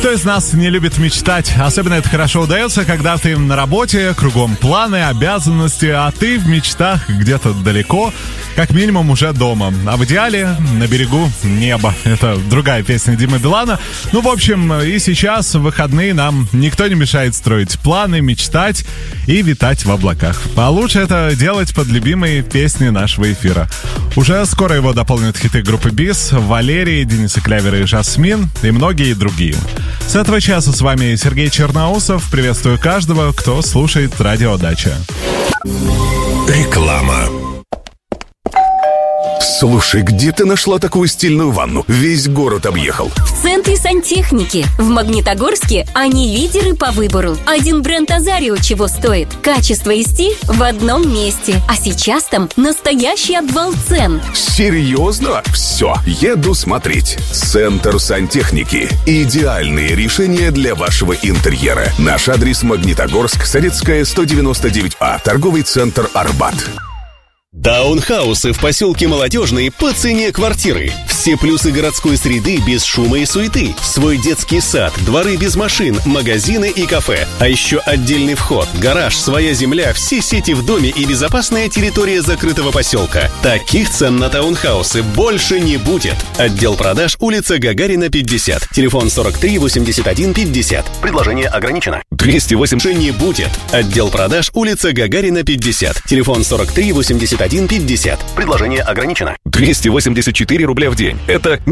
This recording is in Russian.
Кто из нас не любит мечтать? Особенно это хорошо удается, когда ты на работе, кругом планы, обязанности, а ты в мечтах где-то далеко, как минимум уже дома. А в идеале на берегу неба. Это другая песня Димы Билана. Ну, в общем, и сейчас в выходные нам никто не мешает строить планы, мечтать и витать в облаках. А лучше это делать под любимые песни нашего эфира. Уже скоро его дополнят хиты группы БИС, Валерий, Дениса Клявера и Жасмин и многие другие. С этого часа с вами Сергей Черноусов. Приветствую каждого, кто слушает Радио Дача. Реклама. Слушай, где ты нашла такую стильную ванну? Весь город объехал. В центре сантехники. В Магнитогорске они лидеры по выбору. Один бренд Азарио чего стоит. Качество и стиль в одном месте. А сейчас там настоящий обвал цен. Серьезно? Все, еду смотреть. Центр сантехники. Идеальные решения для вашего интерьера. Наш адрес: Магнитогорск, Советская, 199А. Торговый центр Арбат. Таунхаусы в поселке Молодежный по цене квартиры. Все плюсы городской среды без шума и суеты. Свой детский сад, дворы без машин, магазины и кафе. А еще отдельный вход, гараж, своя земля, все сети в доме и безопасная территория закрытого поселка. Таких цен на таунхаусы больше не будет. Отдел продаж, улица Гагарина, 50. Телефон 43 81 50. Предложение ограничено. 208 не будет. Отдел продаж, улица Гагарина, 50. Телефон 43 81 50. Предложение ограничено. 284 рубля в день. Это